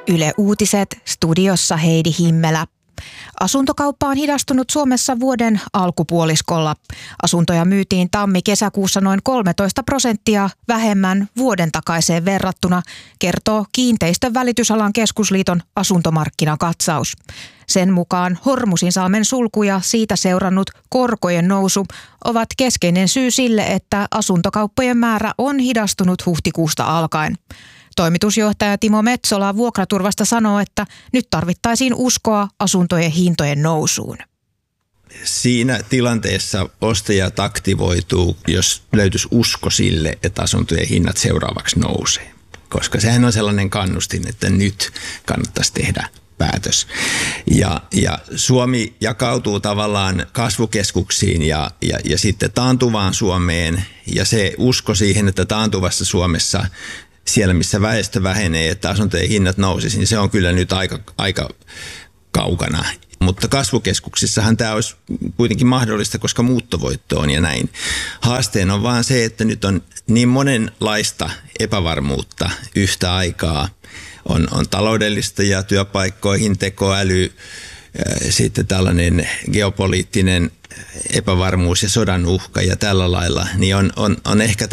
Yle Uutiset, studiossa Heidi Himmelä. Asuntokauppa on hidastunut Suomessa vuoden alkupuoliskolla. Asuntoja myytiin tammi-kesäkuussa noin 13% vähemmän vuoden takaiseen verrattuna, kertoo Kiinteistön välitysalan keskusliiton asuntomarkkinakatsaus. Sen mukaan Hormusinsalmen sulku ja siitä seurannut korkojen nousu ovat keskeinen syy sille, että asuntokauppojen määrä on hidastunut huhtikuusta alkaen. Toimitusjohtaja Timo Metsola Vuokraturvasta sanoo, että nyt tarvittaisiin uskoa asuntojen hintojen nousuun. Siinä tilanteessa ostajat aktivoituu, jos löytyisi usko sille, että asuntojen hinnat seuraavaksi nousee. Koska sehän on sellainen kannustin, että nyt kannattaisi tehdä päätös. Ja Suomi jakautuu tavallaan kasvukeskuksiin ja sitten taantuvaan Suomeen. Ja se usko siihen, että taantuvassa Suomessa siellä, missä väestö vähenee, että asuntojen hinnat nousisi, niin se on kyllä nyt aika kaukana. Mutta kasvukeskuksissahan tämä olisi kuitenkin mahdollista, koska muuttovoitto on ja näin. Haasteena on vaan se, että nyt on niin monenlaista epävarmuutta yhtä aikaa. On taloudellista ja työpaikkoihin, tekoäly, sitten tällainen geopoliittinen epävarmuus ja sodan uhka ja tällä lailla, niin on ehkä